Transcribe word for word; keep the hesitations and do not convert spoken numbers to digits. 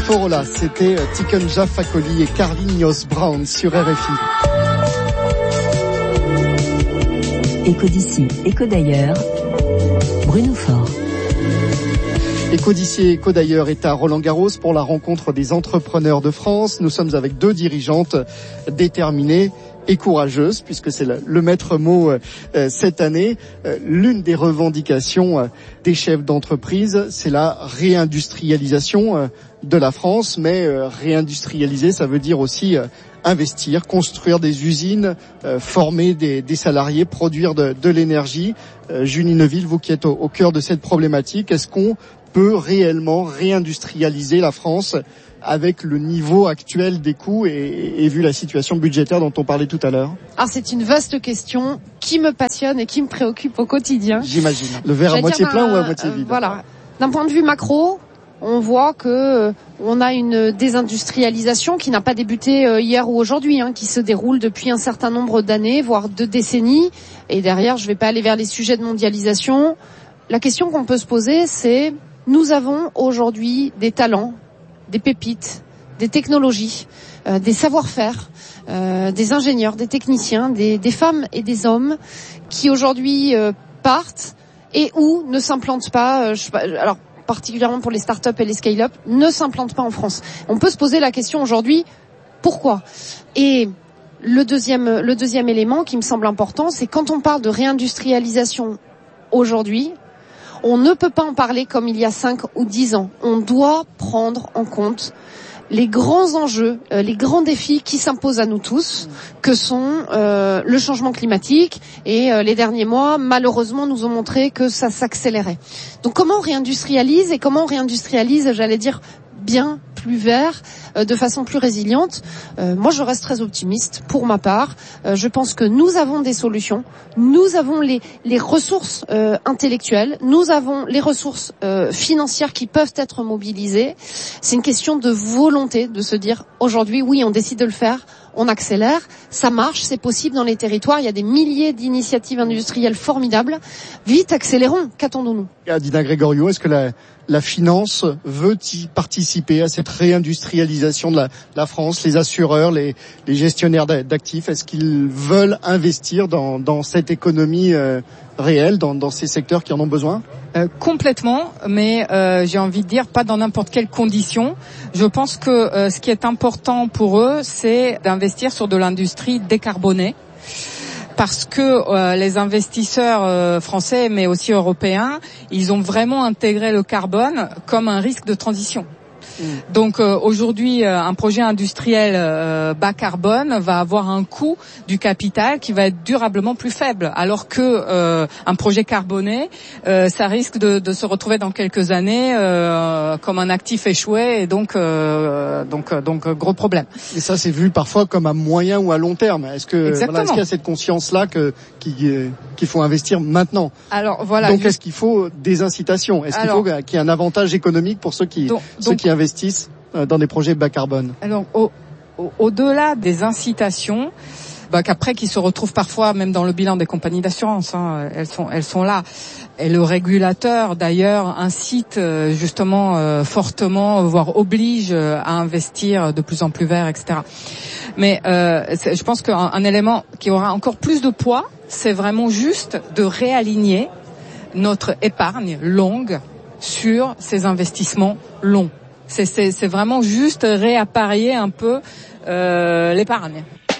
Motorola, c'était Tikenja Fakoli et Carlinhos Brown sur R F I. Écho d'ici, écho d'ailleurs, Bruno Faure. Écho d'ici et écho d'ailleurs est à Roland-Garros pour la rencontre des entrepreneurs de France. Nous sommes avec deux dirigeantes déterminées et courageuse, puisque c'est le, le maître mot euh, cette année. Euh, l'une des revendications euh, des chefs d'entreprise, c'est la réindustrialisation euh, de la France. Mais euh, réindustrialiser, ça veut dire aussi euh, investir, construire des usines, euh, former des, des salariés, produire de, de l'énergie. Euh, Julie Neuville, vous qui êtes au, au cœur de cette problématique, est-ce qu'on peut réellement réindustrialiser la France avec le niveau actuel des coûts et, et vu la situation budgétaire dont on parlait tout à l'heure? Alors c'est une vaste question qui me passionne et qui me préoccupe au quotidien. J'imagine. Le verre à moitié plein ou à moitié vide? euh, Voilà. D'un point de vue macro, on voit que euh, on a une désindustrialisation qui n'a pas débuté euh, hier ou aujourd'hui, hein, qui se déroule depuis un certain nombre d'années, voire de décennies. Et derrière, je ne vais pas aller vers les sujets de mondialisation. La question qu'on peut se poser, c'est nous avons aujourd'hui des talents, des pépites, des technologies, euh, des savoir-faire, euh, des ingénieurs, des techniciens, des, des femmes et des hommes qui aujourd'hui euh, partent et ou ne s'implantent pas, euh, je sais pas, alors particulièrement pour les start-up et les scale-up, ne s'implantent pas en France. On peut se poser la question aujourd'hui, pourquoi? Et le deuxième, le deuxième élément qui me semble important, c'est quand on parle de réindustrialisation aujourd'hui, on ne peut pas en parler comme il y a cinq ou dix ans. On doit prendre en compte les grands enjeux, euh, les grands défis qui s'imposent à nous tous, que sont euh, le changement climatique. Et euh, les derniers mois, malheureusement, nous ont montré que ça s'accélérait. Donc comment on réindustrialise et comment on réindustrialise, j'allais dire, bien plus vert, euh, de façon plus résiliente. Euh, moi, je reste très optimiste pour ma part. Euh, je pense que nous avons des solutions. Nous avons les, les ressources euh, intellectuelles. Nous avons les ressources euh, financières qui peuvent être mobilisées. C'est une question de volonté, de se dire aujourd'hui, oui, on décide de le faire. On accélère, ça marche, c'est possible dans les territoires. Il y a des milliers d'initiatives industrielles formidables. Vite, accélérons. Qu'attendons-nous? Adina Gregorio, est-ce que la, la finance veut y participer à cette réindustrialisation de la, la France? Les assureurs, les, les gestionnaires d'actifs, est-ce qu'ils veulent investir dans, dans cette économie euh, réelle, dans, dans ces secteurs qui en ont besoin? Euh, complètement, mais euh, j'ai envie de dire pas dans n'importe quelle condition. Je pense que euh, ce qui est important pour eux, c'est d'investir sur de l'industrie décarbonée, parce que euh, les investisseurs euh, français, mais aussi européens, ils ont vraiment intégré le carbone comme un risque de transition. Donc euh, aujourd'hui, euh, un projet industriel euh, bas carbone va avoir un coût du capital qui va être durablement plus faible, alors que euh, un projet carboné, euh, ça risque de, de se retrouver dans quelques années euh, comme un actif échoué, et donc euh, donc donc gros problème. Et ça, c'est vu parfois comme à moyen ou à long terme. Est-ce que voilà, est-ce qu'il y a cette conscience-là que qu'il qu'il faut investir maintenant? Alors voilà. Donc est-ce qu'il faut des incitations? Est-ce qu'il faut qu'il y ait un avantage économique pour ceux qui donc, ceux donc, qui investissent dans des projets bas carbone? Alors, au, au, au-delà des incitations, bah, qu'après qui se retrouvent parfois même dans le bilan des compagnies d'assurance, hein, elles sont, elles sont là. Et le régulateur, d'ailleurs, incite euh, justement euh, fortement, voire oblige euh, à investir de plus en plus vert, et cetera. Mais euh, je pense qu'un un élément qui aura encore plus de poids, c'est vraiment juste de réaligner notre épargne longue sur ces investissements longs. C'est, c'est, c'est vraiment juste réapparier un peu euh, l'épargne.